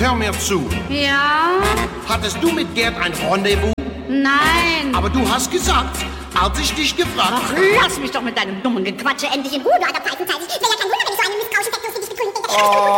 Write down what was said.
hör mir zu. Ja? Hattest du mit Gerd ein Rendezvous? Nein. Aber du hast gesagt, als ich dich gefragt habe... Ach, lass mich doch mit deinem dummen Gequatsche endlich in Ruhe, du alter Pfeifenzeit. Ich will ja kein Wunder, wenn ich so einen misstrauischen Decklos wie dich gegründet hätte.